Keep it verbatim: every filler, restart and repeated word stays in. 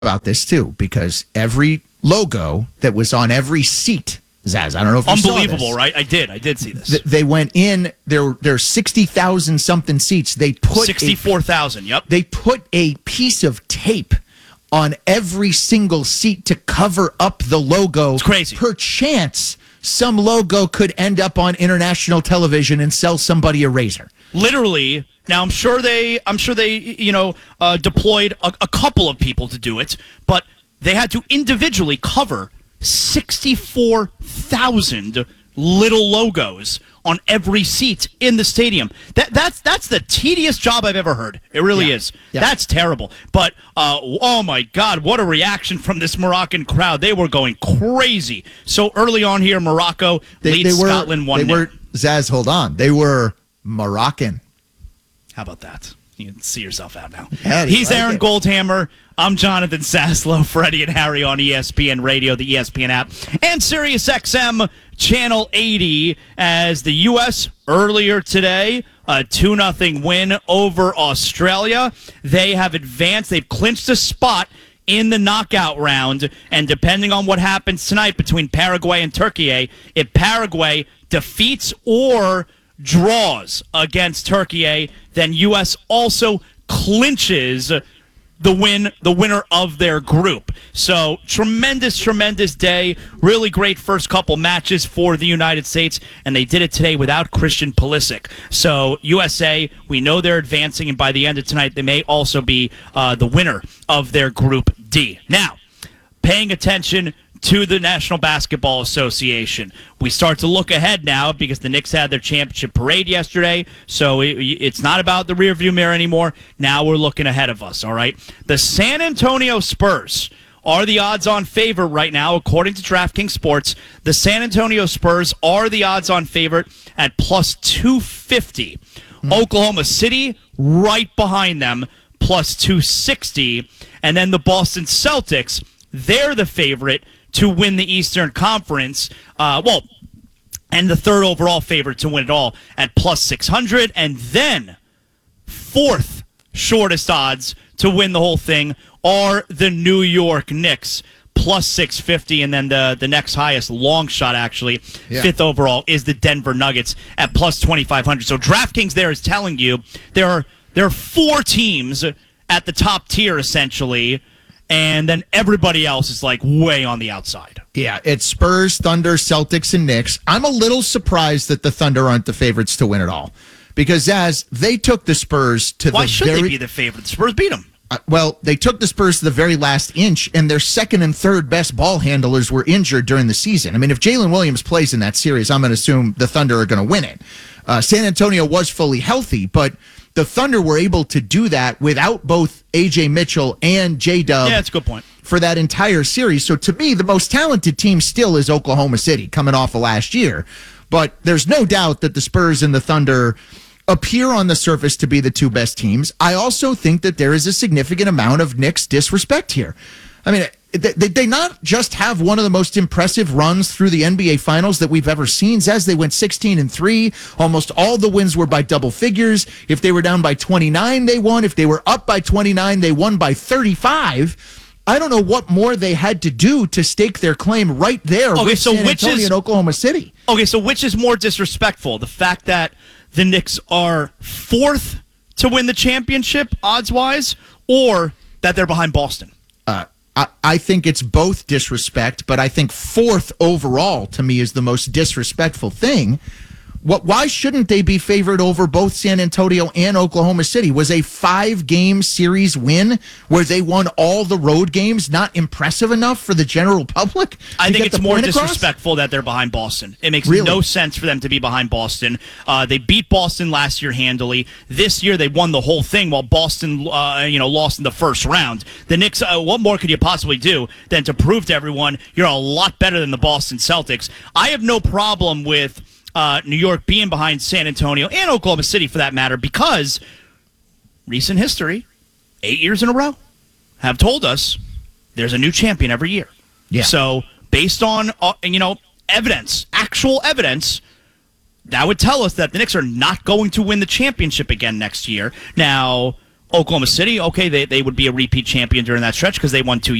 about this too, because every logo that was on every seat, Zaz, I don't know if you Unbelievable, saw this. right? I did. I did see this. Th- they went in, there there are sixty thousand something seats. They put sixty-four thousand, yep. They put a piece of tape on every single seat to cover up the logo. It's crazy. Perchance some logo could end up on international television and sell somebody a razor. Literally. Now, I'm sure they, I'm sure they, you know, uh, deployed a, a couple of people to do it, but they had to individually cover sixty-four thousand little logos on every seat in the stadium. That that's that's the tedious job I've ever heard. It really yeah. is. Yeah. That's terrible. But uh, oh my God, what a reaction from this Moroccan crowd! They were going crazy. So early on here, Morocco they, leads they were, Scotland one. They were Zaz. Hold on. They were Moroccan. How about that? You can see yourself out now. Yeah, He's like Aaron it. Goldhammer. I'm Jonathan Saslow, Freddie and Harry on E S P N Radio, the E S P N app, and Sirius X M Channel eighty as the U S earlier today, a two nothing win over Australia. They have advanced. They've clinched a spot in the knockout round, and depending on what happens tonight between Paraguay and Turkey, if Paraguay defeats or draws against Turkey, then U S also clinches the win, the winner of their group. So tremendous, tremendous day. Really great first couple matches for the United States, and they did it today without Christian Pulisic. So U S A, we know they're advancing, and by the end of tonight, they may also be uh, the winner of their Group D. Now, paying attention to the National Basketball Association. We start to look ahead now because the Knicks had their championship parade yesterday, so it, it's not about the rearview mirror anymore. Now we're looking ahead of us, all right? The San Antonio Spurs are the odds-on favorite right now, according to DraftKings Sports. The San Antonio Spurs are the odds-on favorite at plus two fifty. Mm-hmm. Oklahoma City right behind them, plus two sixty. And then the Boston Celtics, they're the favorite to win the Eastern Conference, uh, well, and the third overall favorite to win it all at plus six hundred, and then fourth shortest odds to win the whole thing are the New York Knicks, plus six fifty, and then the, the next highest long shot, actually, yeah. fifth overall, is the Denver Nuggets at plus twenty-five hundred. So DraftKings there is telling you there are, there are four teams at the top tier, essentially, and then everybody else is like way on the outside. Yeah, it's Spurs, Thunder, Celtics, and Knicks. I'm a little surprised that the Thunder aren't the favorites to win it all. Because, as they took the Spurs to Why the should very... they be the favorite? The Spurs beat them. Uh, well, they took the Spurs to the very last inch, and their second and third best ball handlers were injured during the season. I mean, if Jalen Williams plays in that series, I'm going to assume the Thunder are going to win it. Uh, San Antonio was fully healthy, but the Thunder were able to do that without both A J Mitchell and J-Dub. Yeah, that's a good point. For that entire series. So to me, the most talented team still is Oklahoma City, coming off of last year. But there's no doubt that the Spurs and the Thunder appear on the surface to be the two best teams. I also think that there is a significant amount of Knicks disrespect here. I mean, they, they not just have one of the most impressive runs through the N B A Finals that we've ever seen. As they went sixteen and three, almost all the wins were by double figures. If they were down by twenty-nine, they won. If they were up by twenty-nine, they won by thirty-five. I don't know what more they had to do to stake their claim right there okay, with so San which Antonio is, and Oklahoma City. Okay, so which is more disrespectful? The fact that the Knicks are fourth to win the championship, odds-wise, or that they're behind Boston? Uh, I, I think it's both disrespect, but I think fourth overall, to me, is the most disrespectful thing. What? Why shouldn't they be favored over both San Antonio and Oklahoma City? Was a five-game series win where they won all the road games not impressive enough for the general public? I think it's more disrespectful that they're behind Boston. It makes really? no sense for them to be behind Boston. Uh, they beat Boston last year handily. This year they won the whole thing while Boston, uh, you know, lost in the first round. The Knicks, uh, what more could you possibly do than to prove to everyone you're a lot better than the Boston Celtics? I have no problem with Uh, New York being behind San Antonio and Oklahoma City for that matter, because recent history, eight years in a row, have told us there's a new champion every year. Yeah. So based on uh, you know evidence, actual evidence, that would tell us that the Knicks are not going to win the championship again next year. Now, Oklahoma City, okay, they, they would be a repeat champion during that stretch because they won two